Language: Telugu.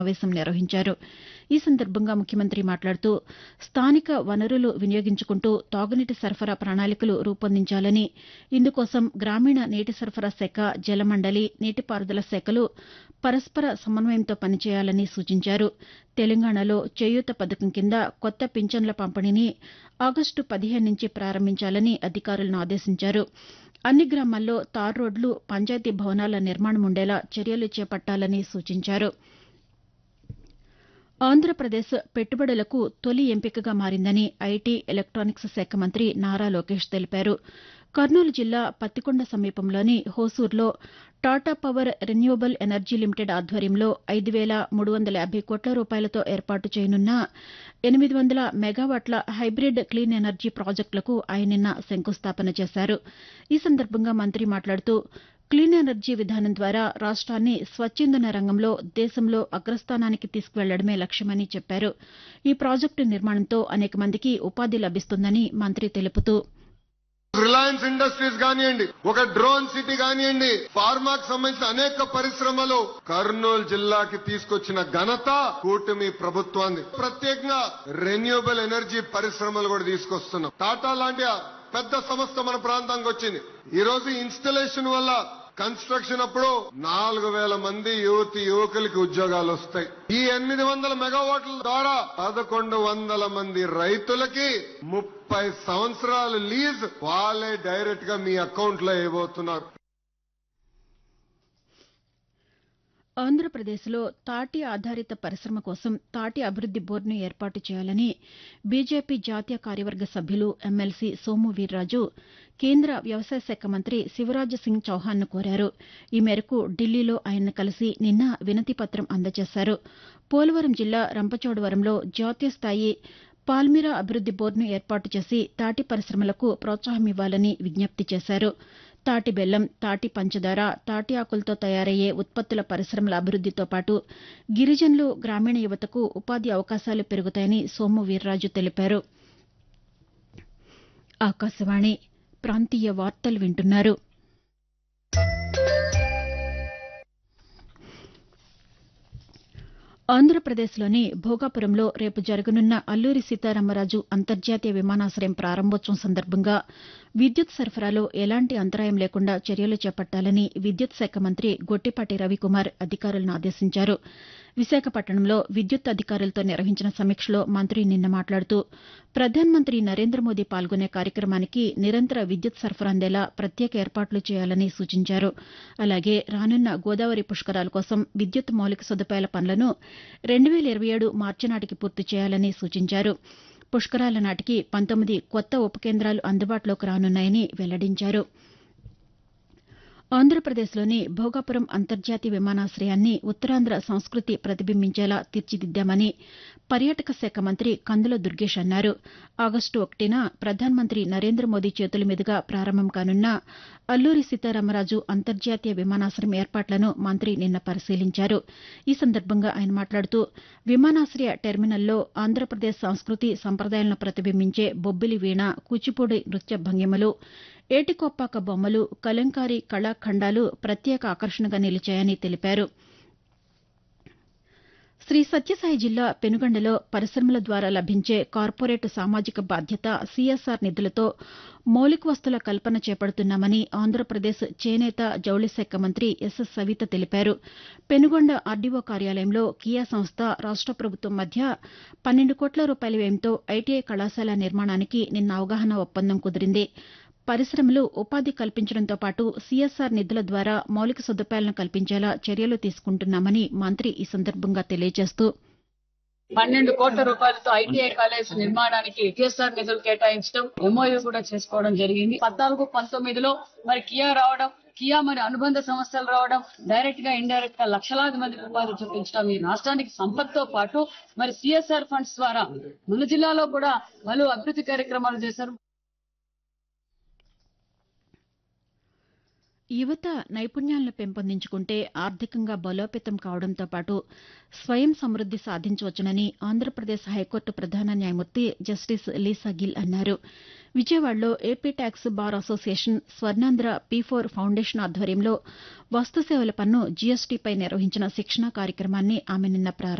సమావేశం నిర్వహించారు. ఈ సందర్భంగా ముఖ్యమంత్రి మాట్లాడుతూ స్థానిక వనరులు వినియోగించుకుంటూ తాగునీటి సరఫరా ప్రణాళికలు రూపొందించాలని, ఇందుకోసం గ్రామీణ నీటి సరఫరా శాఖ, జలమండలి, నీటిపారుదల శాఖలు పరస్పర సమన్వయంతో పనిచేయాలని సూచించారు. తెలంగాణలో చేయూత పథకం కింద కొత్త పింఛన్ల పంపిణీని ఆగస్టు 15 నుంచి ప్రారంభించాలని అధికారులను ఆదేశించారు. అన్ని గ్రామాల్లో తార్ రోడ్లు, పంచాయతీ భవనాల నిర్మాణం ఉండేలా చర్యలు చేపట్టాలని సూచించారు. ఆంధ్రప్రదేశ్ పెట్టుబడులకు తొలి ఎంపికగా మారిందని ఐటీ, ఎలక్టానిక్స్ శాఖ మంత్రి నారా లోకేష్ తెలిపారు. కర్నూలు జిల్లా పత్తికొండ సమీపంలోని హోసూరులో Tata power renewable energy limited ఆధ్వర్యంలో 5,350 కోట్ల రూపాయలతో ఏర్పాటు చేయనున్న 800 మెగావాట్ల హైబ్రిడ్ క్లీన్ ఎనర్జీ ప్రాజెక్టులకు ఆయన నిన్న శంకుస్థాపన చేశారు. ఈ సందర్భంగా మంత్రి మాట్లాడుతూ క్లీన్ ఎనర్జీ విధానం ద్వారా రాష్ట్రాన్ని స్వచ్ఛందన రంగంలో దేశంలో అగ్రస్థానానికి తీసుకువెళ్లడమే లక్ష్యమని చెప్పారు. ఈ ప్రాజెక్టు నిర్మాణంతో అనేక మందికి ఉపాధి లభిస్తుందని మంత్రి తెలుపుతూ రిలయన్స్ ఇండస్ట్రీస్ కానివ్వండి, ఒక డ్రోన్ సిటీ కానివ్వండి, ఫార్మాకు సంబంధించిన అనేక పరిశ్రమలు కర్నూలు జిల్లాకి తీసుకొచ్చిన ఘనత కూటమి ప్రభుత్వాన్ని. ప్రత్యేకంగా రెన్యూవబుల్ ఎనర్జీ పరిశ్రమలు కూడా తీసుకొస్తున్నాం. టాటా లాంటి పెద్ద సంస్థ మన ప్రాంతానికి వచ్చింది. ఈ రోజు ఇన్స్టలేషన్ వల్ల కన్స్ట్రక్షన్ అప్పుడు 4,000 మంది యువకులకి ఉద్యోగాలు వస్తాయి. ఈ 800 మెగావాట్ల ద్వారా 1,100 మంది రైతులకి 30 సంవత్సరాలు లీజ్ వాళ్ళే డైరెక్ట్ గా మీ అకౌంట్ లో వేయబోతున్నారు. ఆంధ్రప్రదేశ్లో తాటి ఆధారిత పరిశ్రమ కోసం తాటి అభివృద్ది బోర్డును ఏర్పాటు చేయాలని బీజేపీ జాతీయ కార్యవర్గ సభ్యులు ఎమ్మెల్సీ సోము వీర్రాజు కేంద్ర వ్యవసాయ శాఖ మంత్రి శివరాజ్ సింగ్ చౌహాన్ను కోరారు. ఈ మేరకు ఢిల్లీలో ఆయన్ను కలిసి నిన్న వినతిపత్రం అందజేశారు. పోలవరం జిల్లా రంపచోడవరంలో జాతీయ స్థాయి పాల్మిరా అభివృద్ది బోర్డును ఏర్పాటు చేసి తాటి పరిశ్రమలకు ప్రోత్సాహమివ్వాలని విజ్ఞప్తి చేశారు. తాటి బెల్లం, తాటి పంచదార, తాటి ఆకులతో తయారయ్యే ఉత్పత్తుల పరిశ్రమల అభివృద్దితో పాటు గిరిజనులు, గ్రామీణ యువతకు ఉపాధి అవకాశాలు పెరుగుతాయని సోము వీర్రాజు తెలిపారు. ఆకాశవాణి ప్రాంతీయ వార్తలు వింటున్నారు. ఆంధ్రప్రదేశ్లోని భోగాపురంలో రేపు జరగనున్న అల్లూరి సీతారామరాజు అంతర్జాతీయ విమానాశయం ప్రారంభోత్సవం సందర్భంగా విద్యుత్ సరఫరాలో ఎలాంటి అంతరాయం లేకుండా చర్యలు చేపట్టాలని విద్యుత్ శాఖ మంత్రి గొట్టిపాటి రవికుమార్ అధికారులను ఆదేశించారు. విశాఖపట్నంలో విద్యుత్ అధికారులతో నిర్వహించిన సమీక్షలో మంత్రి నిన్న మాట్లాడుతూ ప్రధానమంత్రి నరేంద్ర మోదీ పాల్గొనే కార్యక్రమానికి నిరంతర విద్యుత్ సరఫరా అందేలా ప్రత్యేక ఏర్పాట్లు చేయాలని సూచించారు. అలాగే రానున్న గోదావరి పుష్కరాల కోసం విద్యుత్ మౌలిక సదుపాయాల పనులను 2027 మార్చి నాటికి పూర్తి చేయాలని సూచించారు. పుష్కరాల నాటికి 19 కొత్త ఉప కేంద్రాలు అందుబాటులోకి రానున్నాయని వెల్లడించారు. ఆంధ్రప్రదేశ్లోని భోగాపురం అంతర్జాతీయ విమానాశయాన్ని ఉత్తరాంధ్ర సంస్కృతి ప్రతిబింబించేలా తీర్చిదిద్దామని పర్యాటక శాఖ మంత్రి కందుల దుర్గేష్ అన్నారు. ఆగస్టు 1న ప్రధానమంత్రి నరేంద్ర మోదీ చేతుల మీదుగా ప్రారంభం కానున్న అల్లూరి సీతారామరాజు అంతర్జాతీయ విమానాశయం ఏర్పాట్లను మంత్రి నిన్న పరిశీలించారు. ఈ సందర్భంగా ఆయన మాట్లాడుతూ విమానాశయ టెర్మినల్లో ఆంధ్రప్రదేశ్ సంస్కృతి సంప్రదాయాలను ప్రతిబింబించే బొబ్బిలి వీణ, కూచిపూడి నృత్య భంగిమలు, ఏటికొప్పాక బొమ్మలు, కలంకారీ కళాఖండాలు ప్రత్యేక ఆకర్షణగా నిలిచాయని తెలిపారు. శ్రీ సత్యసాయి జిల్లా పెనుగొండలో పరిశ్రమల ద్వారా లభించే కార్పొరేట్ సామాజిక బాధ్యత సీఎస్ఆర్ నిధులతో మౌలిక వసతుల కల్పన చేపడుతున్నామని ఆంధ్రప్రదేశ్ చేనేత, జౌళి శాఖ మంత్రి ఎస్ సవిత తెలిపారు. పెనుగొండ ఆర్డీఓ కార్యాలయంలో కియా సంస్థ, రాష్ట ప్రభుత్వం మధ్య 12 కోట్ల రూపాయల వ్యయంతో ఐటీఐ కళాశాల నిర్మాణానికి నిన్న అవగాహన ఒప్పందం కుదిరింది. పరిశ్రమలు ఉపాధి కల్పించడంతో పాటు సీఎస్ఆర్ నిధుల ద్వారా మౌలిక సదుపాయాలను కల్పించేలా చర్యలు తీసుకుంటున్నామని మంత్రి ఈ సందర్భంగా తెలియజేస్తూ 12 కోట్ల రూపాయలతో ఐటీఐ కాలేజ్ నిర్మాణానికి కేఎస్ఆర్ నిధులు కేటాయించడం, ఎంఓయూ కూడా చేసుకోవడం జరిగింది. 14-19లో మరి కియా మరి అనుబంధ సంస్థలు రావడం, డైరెక్ట్ గా ఇండైరెక్ట్ గా లక్షలాది మందికి ఉపాధి చూపించడం ఈ రాష్ట్రానికి సంపత్తో పాటు మరి సీఎస్ఆర్ ఫండ్స్ ద్వారా మన జిల్లాలో కూడా పలు అభివృద్ధి కార్యక్రమాలు చేశారు. యువత నైపుణ్యాలను పెంపొందించుకుంటే ఆర్థికంగా బలోపేతం కావడంతో పాటు స్వయం సమృద్ది సాధించవచ్చునని ఆంధ్రప్రదేశ్ హైకోర్టు ప్రధాన న్యాయమూర్తి జస్టిస్ లీసా గిల్ అన్నారు. విజయవాడలో AP tax bar association Swarnandhra P4 foundation ఆధ్వర్యంలో వస్తు సేవల పన్ను జీఎస్టీపై నిర్వహించిన శిక్షణా కార్యక్రమాన్ని ఆమె నిన్న ప్రారంభించారు.